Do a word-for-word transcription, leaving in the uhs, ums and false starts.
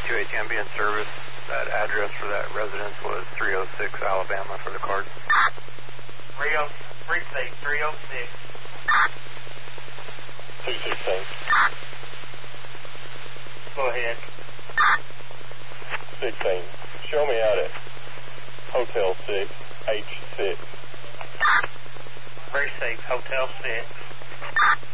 two eight ambient service. That address for that residence was three oh six Alabama for the card. three oh, precinct three oh six. two sixteen. Go ahead. sixteen. Show me out at Hotel six, H six. Precinct Hotel six.